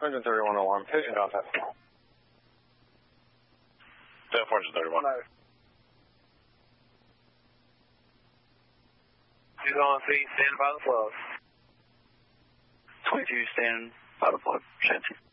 Engine 31 alarm, patient contact. Tail Fortune 31. He's on scene, standing by the plug. 22 standing by the plug, Shanty.